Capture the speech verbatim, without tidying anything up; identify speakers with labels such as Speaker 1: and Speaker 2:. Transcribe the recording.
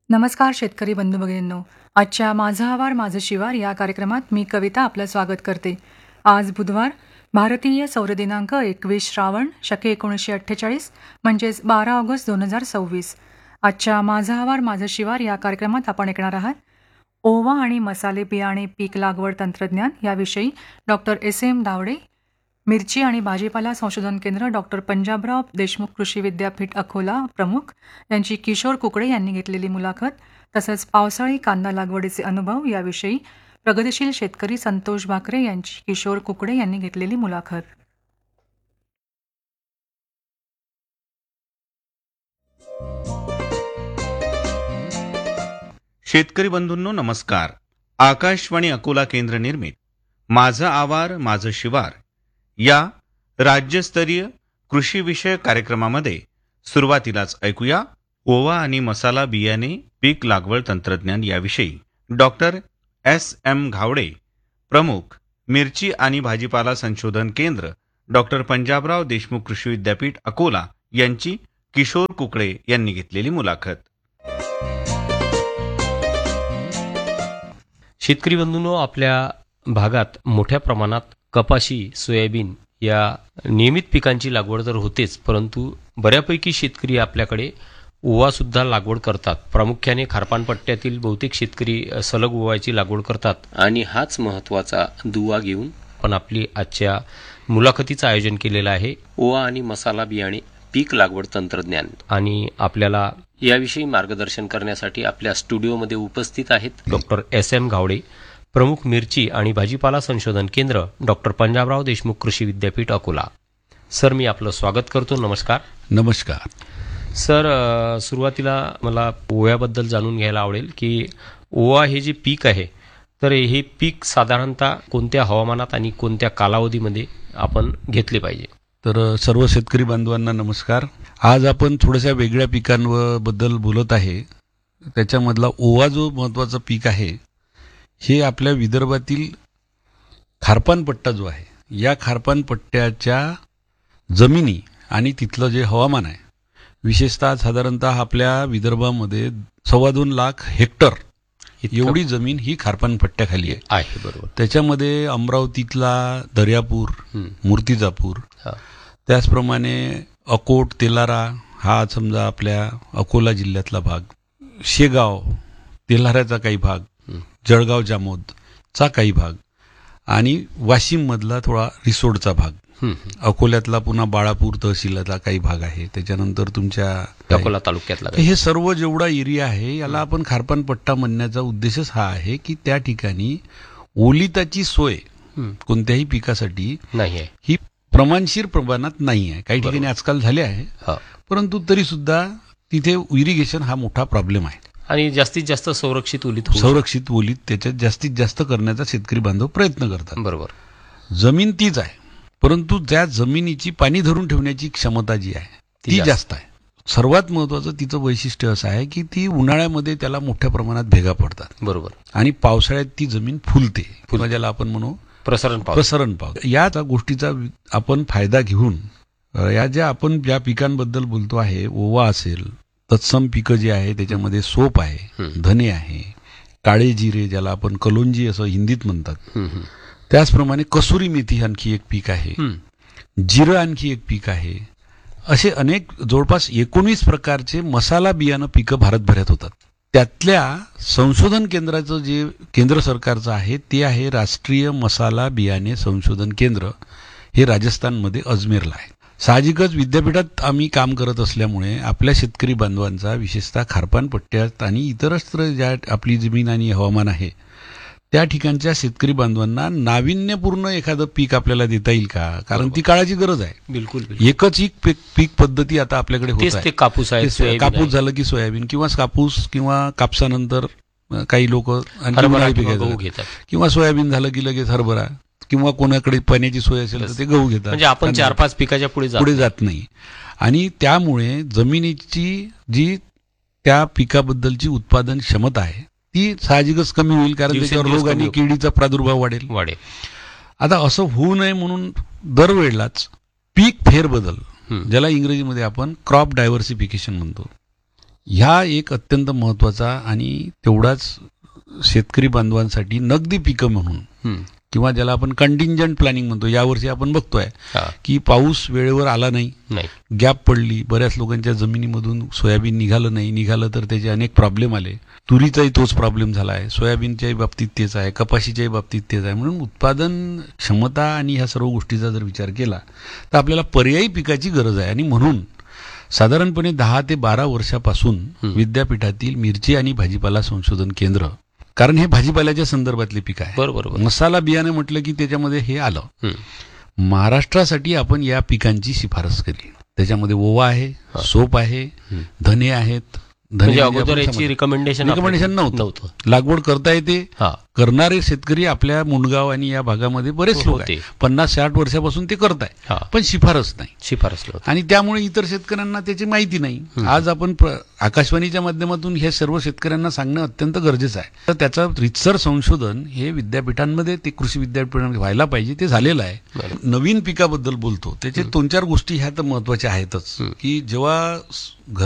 Speaker 1: नमस्कार शेतकरी बंधू भगिनींनो. आजच्या माझं आवार माझं शिवार या कार्यक्रमात मी कविता आपलं स्वागत करते. आज बुधवार, भारतीय सौर दिनांक एकवीस श्रावण शके एकोणीसशे अठ्ठेचाळीस म्हणजेच बारा ऑगस्ट दोन हजार सव्वीस. आजच्या माझं आवार माझं शिवार या कार्यक्रमात आपण ऐकणार आहात ओवा आणि मसाले बियाणे पीक लागवड तंत्रज्ञान याविषयी डॉक्टर एस एम धावडे, मिरची आणि भाजीपाला संशोधन केंद्र डॉक्टर पंजाबराव देशमुख कृषी विद्यापीठ अकोला प्रमुख यांची किशोर कुकडे यांनी घेतलेली मुलाखत, तसंच पावसाळी कांदा लागवडीचे अनुभव याविषयी प्रगतिशील शेतकरी संतोष भाकरे यांची किशोर कुकडे यांनी घेतलेली मुलाखत.
Speaker 2: शेतकरी बंधूंनो नमस्कार. आकाशवाणी अकोला केंद्र निर्मित माझा आवार माझं शिवार या राज्यस्तरीय कृषी विषयक कार्यक्रमामध्ये सुरुवातीलाच ऐकूया ओवा आणि मसाला बियाणे पीक लागवड तंत्रज्ञान याविषयी डॉक्टर एस एम घावडे, प्रमुख मिरची आणि भाजीपाला संशोधन केंद्र डॉक्टर पंजाबराव देशमुख कृषी विद्यापीठ अकोला यांची किशोर कुकडे यांनी घेतलेली मुलाखत.
Speaker 3: शेतकरी बंधूंनो, आपल्या भागात मोठ्या प्रमाणात कपाशी, सोयाबीन या नियमित पिकांची लागवड तर होतेच, परंतु बऱ्यापैकी शेतकरी आपल्याकडे ओवासुद्धा लागवड करतात. प्रामुख्याने खारपान पट्ट्यातील बहुतेक शेतकरी सलग ओवाची लागवड करतात आणि हाच महत्त्वाचा दुवा घेऊन आपण आपली आजच्या मुलाखतीचं आयोजन केलेलं आहे. ओवा आणि मसाला बियाणे पीक लागवड तंत्रज्ञान. आणि आपल्याला याविषयी मार्गदर्शन करण्यासाठी आपल्या स्टुडिओमध्ये उपस्थित आहेत डॉक्टर एस एम घावडे, प्रमुख मिरची आणि भाजीपाला संशोधन केंद्र डॉक्टर पंजाबराव देशमुख कृषी विद्यापीठ अकोला. सर, मी आपलं स्वागत करतो. नमस्कार.
Speaker 4: नमस्कार
Speaker 3: सर, सुरुवातीला मला ओव्याबद्दल जाणून घ्यायला आवडेल की ओवा हे जे पीक आहे, तर हे पीक साधारणतः कोणत्या हवामानात आणि कोणत्या कालावधीमध्ये आपण घेतले पाहिजे?
Speaker 4: तर सर्व शेतकरी बांधवांना नमस्कार. आज आपण थोड्याशा वेगळ्या पिकांबद्दल बोलत आहे. त्याच्यामधला ओवा जो महत्त्वाचं पीक आहे, हे आपल्या विदर्भातील खारपान पट्टा जो आहे, या खारपान पट्ट्याच्या जमिनी आणि तिथलं जे हवामान आहे, विशेषतः साधारणतः आपल्या विदर्भामध्ये सव्वा दोन लाख हेक्टर एवढी जमीन ही खारपान पट्ट्याखाली आहे.
Speaker 3: आहे बरोबर.
Speaker 4: त्याच्यामध्ये अमरावतीतला दर्यापूर, मूर्तिजापूर, त्याचप्रमाणे अकोट, तेलारा हा समजा आपल्या अकोला जिल्ह्यातला भाग, शेगाव, तेल्हाराचा काही भाग, जळगाव जामोदचा काही भाग आणि वाशिममधला थोडा रिसोडचा भाग, अकोल्यातला पुन्हा बाळापूर तहसीलचा काही भाग आहे, त्याच्यानंतर तुमच्या
Speaker 3: अकोला तालुक्यातला,
Speaker 4: हे सर्व जेवढा एरिया आहे याला आपण खारपान पट्टा म्हणण्याचा उद्देशच हा आहे की त्या ठिकाणी ओलिताची सोय कोणत्याही पिकासाठी
Speaker 3: नाही आहे, ही
Speaker 4: प्रमाणशीर प्रमाणात नाही आहे. काही ठिकाणी आजकाल झाले आहे, परंतु तरी सुद्धा तिथे इरिगेशन हा मोठा प्रॉब्लेम आहे
Speaker 3: आणि जास्तीत जास्त संरक्षित ओलीत
Speaker 4: संरक्षित ओलीत त्याच्यात जास्तीत जास्त करण्याचा शेतकरी बांधव प्रयत्न करतात.
Speaker 3: बरोबर.
Speaker 4: जमीन तीच आहे, परंतु त्या जमिनीची पाणी धरून ठेवण्याची क्षमता जी आहे ती जास्त आहे. सर्वात महत्वाचं तिचं वैशिष्ट्य असं आहे की ती उन्हाळ्यामध्ये त्याला मोठ्या प्रमाणात भेगा पडतात.
Speaker 3: बरोबर.
Speaker 4: आणि पावसाळ्यात ती जमीन फुलते, किंवा ज्याला आपण म्हणू
Speaker 3: प्रसरण पाव
Speaker 4: प्रसरण पाव या गोष्टीचा आपण फायदा घेऊन या ज्या आपण ज्या पिकांबद्दल बोलतो आहे, ओवा असेल, तत्सम पिकं जी आहे त्याच्यामध्ये सोप आहे, धने आहे, काळे जिरे ज्याला आपण कलोंजी असं हिंदीत म्हणतात, त्याचप्रमाणे कसुरी मेथी आणखी एक पीक आहे, जिरं आणखी एक पीक आहे. असे अनेक जवळपास एकोणीस प्रकारचे मसाला बियाणं पिकं भारतभरात होतात. त्यातल्या संशोधन केंद्राचं जे केंद्र सरकारचं आहे ते आहे राष्ट्रीय मसाला बियाणे संशोधन केंद्र. हे राजस्थानमध्ये अजमेरला आहे. साहजिकच विद्यापीठात आम्ही काम करत असल्यामुळे आपल्या शेतकरी बांधवांचा विशेषतः खारपान पट्ट्यात आणि इतरत्र ज्या आपली जमीन आणि हवामान आहे त्या ठिकाणच्या शेतकरी बांधवांना नाविन्यपूर्ण एखादं पीक आपल्याला देता येईल का? कारण ती काळाची गरज आहे.
Speaker 3: बिलकुल.
Speaker 4: एकच एक पीक पीक पद्धती आता आपल्याकडे होत आहे.
Speaker 3: कापूस आहे,
Speaker 4: कापूस झालं की सोयाबीन, किंवा कापूस किंवा कापसानंतर काही लोक
Speaker 3: घेतात,
Speaker 4: किंवा सोयाबीन झालं की लगेच हरभरा, किंवा कोणाकडे पाण्याची सोय असेल तर ते गहू घेतात.
Speaker 3: म्हणजे आपण चार पाच पिकाच्या पुढे
Speaker 4: पुढे जात नाही. आणि त्यामुळे जमिनीची जी त्या पिकाबद्दलची उत्पादन क्षमता आहे ती साहजिकच कमी होईल, कारण त्याच्यावर रोग आणि किडीचा प्रादुर्भाव वाढेल वाढेल आता असं होऊ नये म्हणून दरवेळेलाच पीक फेरबदल, ज्याला इंग्रजीमध्ये आपण क्रॉप डायव्हर्सिफिकेशन म्हणतो, ह्या एक अत्यंत महत्वाचा आणि तेवढाच शेतकरी बांधवांसाठी नगदी पिकं म्हणून
Speaker 3: हं.
Speaker 4: किंवा ज्याला आपण कंटिंजंट प्लॅनिंग म्हणतो, यावर्षी आपण बघतोय
Speaker 3: हा.
Speaker 4: की पाऊस वेळेवर आला नाही,
Speaker 3: नाही.
Speaker 4: गॅप पडली, बऱ्याच लोकांच्या जमिनीमधून सोयाबीन निघालं नाही, निघालं तर त्याचे अनेक प्रॉब्लेम आले. तुरीचाही तोच प्रॉब्लेम झाला आहे, सोयाबीनच्याही बाबतीत तेच आहे, कपाशीच्याही बाबतीत तेच आहे. म्हणून उत्पादन क्षमता आणि ह्या सर्व गोष्टीचा जर विचार केला तर आपल्याला पर्यायी पिकाची गरज आहे. आणि म्हणून साधारणपणे दहा ते बारा वर्षापासून विद्यापीठातील मिरची आणि भाजीपाला संशोधन केंद्र, कारण हे भाजीपाल्याच्या संदर्भातले पीक आहे,
Speaker 3: बरोबर.
Speaker 4: मसाला बियाणे म्हटलं की त्याच्यामध्ये हे आलं.
Speaker 3: हं.
Speaker 4: महाराष्ट्रासाठी आपण या पिकांची शिफारस केली. त्याच्यामध्ये ओवा आहे, सोप आहे, धने आहेत.
Speaker 3: म्हणजे अगोदर याची रिकमेंडेशन
Speaker 4: रिकमेंडेशन नव्हतं. लागवड करता येते.
Speaker 3: हा.
Speaker 4: करणारे शेतकरी आपल्या मुंडगाव आणि या भागामध्ये बरेच लोक
Speaker 3: होते.
Speaker 4: आहेत, पन्नास साठ वर्षापासून ते करताय,
Speaker 3: हा.
Speaker 4: पण शिफारस नाही.
Speaker 3: शिफारस नव्हती.
Speaker 4: आणि त्यामुळे इतर शेतकऱ्यांना त्याची माहिती नाही. आज आपण प्र- आकाशवाणीच्या माध्यमातून हे सर्व शेतकऱ्यांना सांगणं अत्यंत गरजेचं आहे. तर त्याचं रितसर संशोधन हे विद्यापीठांमध्ये, ते कृषी विद्यापीठांमध्ये व्हायला पाहिजे. ते झालेलं आहे.
Speaker 3: बरोबर.
Speaker 4: नवीन पिकाबद्दल बोलतो, त्याचे दोन चार गोष्टी ह्या तर महत्वाच्या आहेतच, की जेव्हा